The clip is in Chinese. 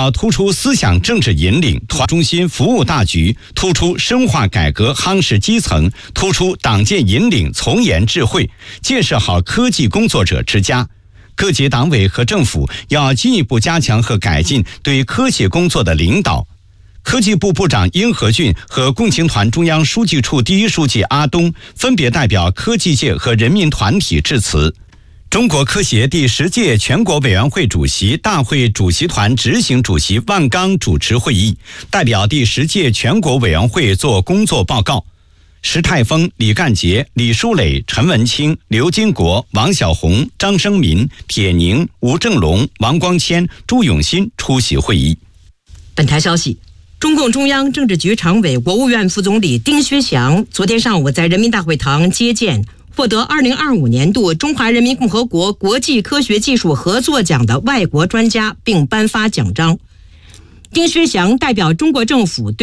要突出思想政治引领，中心服务大局，突出深化改革夯实基层，突出党建引领从严治会，建设好科技工作者之家。各级党委和政府要进一步加强和改进对科协工作的领导。科技部部长殷和俊和共青团中央书记处第一书记阿东分别代表科技界和人民团体致辞。中国科协第10届全国委员会主席、大会主席团执行主席万钢主持会议，代表第10届全国委员会作工作报告。石泰峰、李干杰、李书磊、陈文清、刘金国、王小红、张生民、铁宁、吴正龙、王光谦、朱永新出席会议。 本台消息，中共中央政治局常委、国务院副总理丁薛祥昨天上午在人民大会堂接见获得2025年度中华人民共和国国际科学技术合作奖的外国专家，并颁发奖章。丁薛祥代表中国政府对